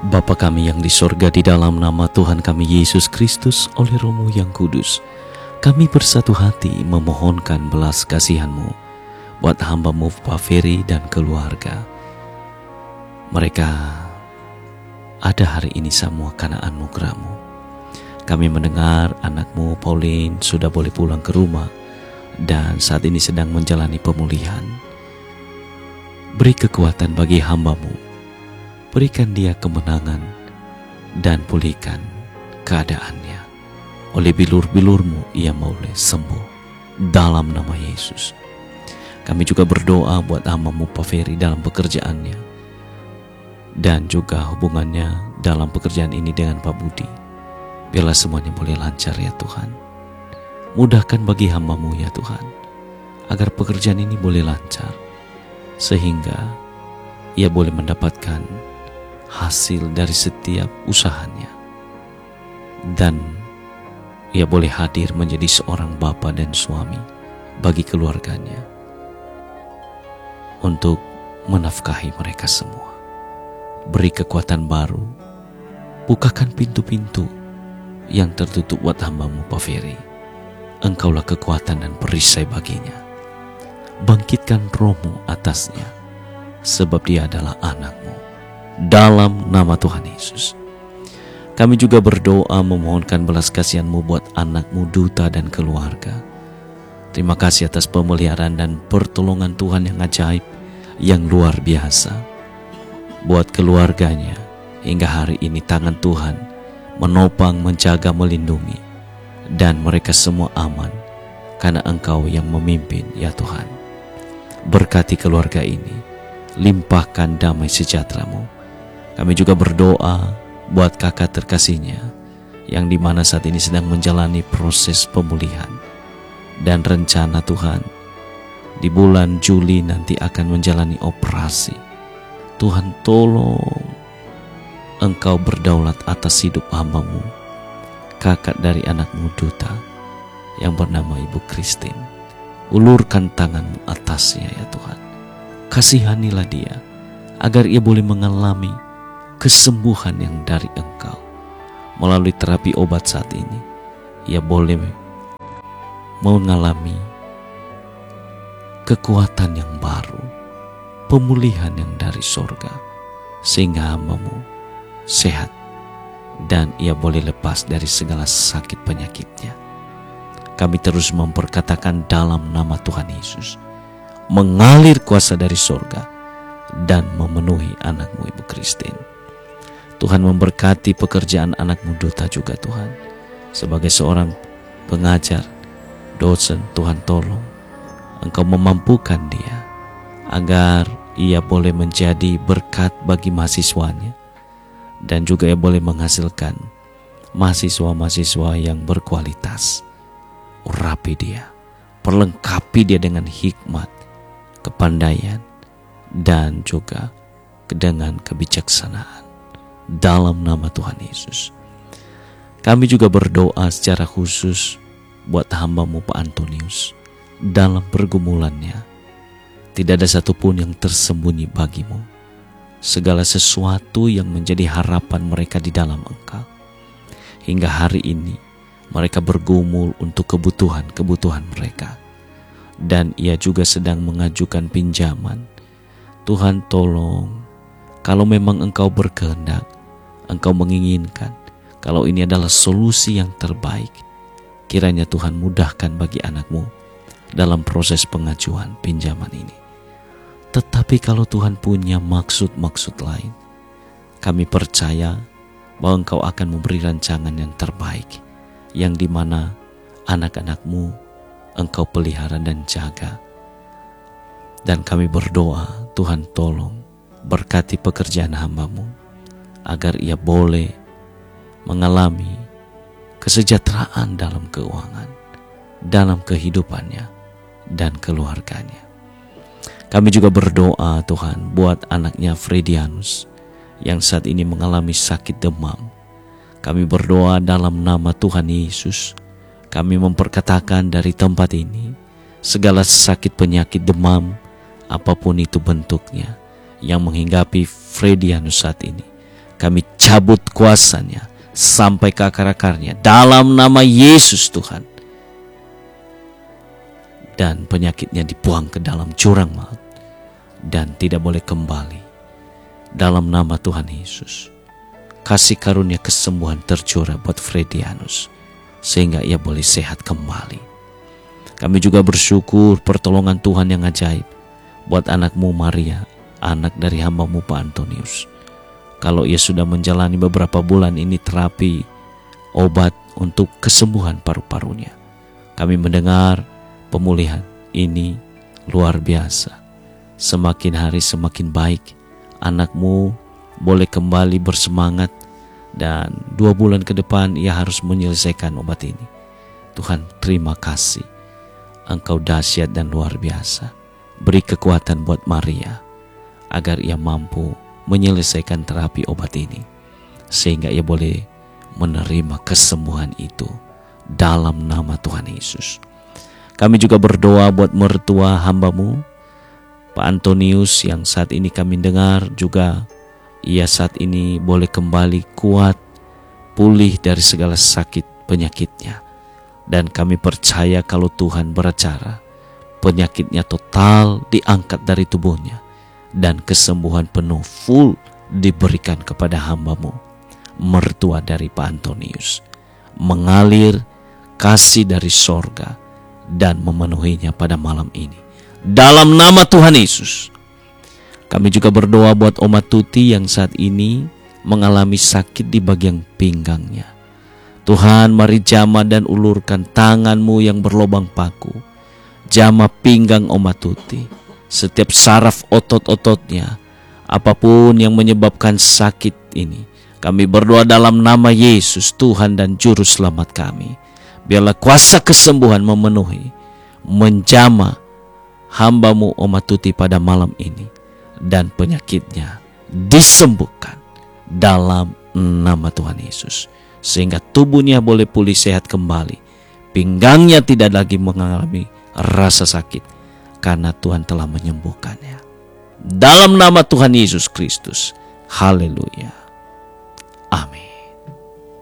Bapa kami yang di sorga, di dalam nama Tuhan kami Yesus Kristus oleh Roh-Mu yang kudus, kami bersatu hati memohonkan belas kasihan-Mu buat hamba-Mu Pak Ferry dan keluarga. Mereka ada hari ini semua karena anugerah-Mu. Kami mendengar anak-Mu Pauline sudah boleh pulang ke rumah dan saat ini sedang menjalani pemulihan. Beri kekuatan bagi hamba-Mu. Berikan dia kemenangan dan pulihkan keadaannya. Oleh bilur-bilur-Mu ia boleh sembuh dalam nama Yesus. Kami juga berdoa buat hamba-Mu Pak Ferry dalam pekerjaannya dan juga hubungannya dalam pekerjaan ini dengan Pak Budi. Biarlah semuanya boleh lancar ya Tuhan. Mudahkan bagi hamba-Mu ya Tuhan, agar pekerjaan ini boleh lancar, sehingga ia boleh mendapatkan hasil dari setiap usahanya, dan ia boleh hadir menjadi seorang bapa dan suami bagi keluarganya untuk menafkahi mereka semua. Beri kekuatan baru, bukakan pintu-pintu yang tertutup buat hamba-Mu Pak Ferry. Engkaulah kekuatan dan perisai baginya. Bangkitkan Roh-Mu atasnya, sebab dia adalah anak-Mu. Dalam nama Tuhan Yesus, kami juga berdoa memohonkan belas kasihan-Mu buat anak-Mu Duta dan keluarga. Terima kasih atas pemeliharaan dan pertolongan Tuhan yang ajaib, yang luar biasa buat keluarganya. Hingga hari ini tangan Tuhan menopang, menjaga, melindungi, dan mereka semua aman karena Engkau yang memimpin ya Tuhan. Berkati keluarga ini, limpahkan damai sejahtera-Mu. Kami juga berdoa buat kakak terkasihnya yang dimana saat ini sedang menjalani proses pemulihan, dan rencana Tuhan di bulan Juli nanti akan menjalani operasi. Tuhan tolong Engkau berdaulat atas hidup hamba-Mu, kakak dari anak-Mu Duta yang bernama Ibu Christine. Ulurkan tangan-Mu atasnya ya Tuhan. Kasihanilah dia agar ia boleh mengalami kesembuhan yang dari Engkau. Melalui terapi obat saat ini, ia boleh mengalami kekuatan yang baru, pemulihan yang dari sorga, sehingga hamba-Mu sehat dan ia boleh lepas dari segala sakit penyakitnya. Kami terus memperkatakan dalam nama Tuhan Yesus, mengalir kuasa dari sorga dan memenuhi anak-Mu Ibu Christine. Tuhan memberkati pekerjaan anak-Mu Duta juga Tuhan. Sebagai seorang pengajar, dosen, Tuhan tolong Engkau memampukan dia agar ia boleh menjadi berkat bagi mahasiswanya, dan juga ia boleh menghasilkan mahasiswa-mahasiswa yang berkualitas. Urapi dia, perlengkapi dia dengan hikmat, kepandaian, dan juga dengan kebijaksanaan. Dalam nama Tuhan Yesus, kami juga berdoa secara khusus buat hamba-Mu Pak Antonius. Dalam pergumulannya, tidak ada satupun yang tersembunyi bagi-Mu. Segala sesuatu yang menjadi harapan mereka di dalam Engkau. Hingga hari ini mereka bergumul untuk kebutuhan-kebutuhan mereka, dan ia juga sedang mengajukan pinjaman. Tuhan tolong, kalau memang Engkau berkehendak, Engkau menginginkan, kalau ini adalah solusi yang terbaik, kiranya Tuhan mudahkan bagi anak-Mu dalam proses pengajuan pinjaman ini. Tetapi kalau Tuhan punya maksud-maksud lain, kami percaya bahwa Engkau akan memberi rancangan yang terbaik, yang dimana anak-anak-Mu Engkau pelihara dan jaga. Dan kami berdoa, Tuhan tolong berkati pekerjaan hamba-Mu, agar ia boleh mengalami kesejahteraan dalam keuangan, dalam kehidupannya dan keluarganya. Kami juga berdoa Tuhan buat anaknya Fredianus yang saat ini mengalami sakit demam. Kami berdoa dalam nama Tuhan Yesus. Kami memperkatakan dari tempat ini, segala sakit penyakit demam, apapun itu bentuknya, yang menghinggapi Fredianus saat ini, Kami cabut kuasanya sampai ke akar-akarnya dalam nama Yesus Tuhan. Dan penyakitnya dibuang ke dalam jurang maut dan tidak boleh kembali. Dalam nama Tuhan Yesus, kasih karunia kesembuhan tercurah buat Fredianus sehingga ia boleh sehat kembali. Kami juga bersyukur pertolongan Tuhan yang ajaib buat anakmu Maria, anak dari hamba-Mu Pak Antonius. Kalau ia sudah menjalani beberapa bulan ini terapi obat untuk kesembuhan paru-parunya, kami mendengar pemulihan ini luar biasa. Semakin hari semakin baik. Anakmu boleh kembali bersemangat dan 2 bulan ke depan ia harus menyelesaikan obat ini. Tuhan, terima kasih. Engkau dahsyat dan luar biasa. Beri kekuatan buat Maria agar ia mampu menyelesaikan terapi obat ini sehingga ia boleh menerima kesembuhan itu dalam nama Tuhan Yesus. Kami juga berdoa buat mertua hamba-Mu Pak Antonius yang saat ini kami dengar juga ia saat ini boleh kembali kuat, pulih dari segala sakit penyakitnya. Dan kami percaya kalau Tuhan berbicara, penyakitnya total diangkat dari tubuhnya dan kesembuhan penuh full diberikan kepada hamba-Mu, mertua dari Pak Antonius. Mengalir kasih dari sorga dan memenuhinya pada malam ini. Dalam nama Tuhan Yesus. Kami juga berdoa buat Oma Tuti yang saat ini mengalami sakit di bagian pinggangnya. Tuhan, mari jamah dan ulurkan tangan-Mu yang berlobang paku. Jamah pinggang Oma Tuti, setiap saraf otot-ototnya, apapun yang menyebabkan sakit ini. Kami berdoa dalam nama Yesus, Tuhan dan Juru Selamat kami. Biarlah kuasa kesembuhan memenuhi, menjamah hamba-Mu Oma Tuti pada malam ini. Dan penyakitnya disembuhkan dalam nama Tuhan Yesus. Sehingga tubuhnya boleh pulih sehat kembali. Pinggangnya tidak lagi mengalami rasa sakit karena Tuhan telah menyembuhkannya. Dalam nama Tuhan Yesus Kristus. Haleluya.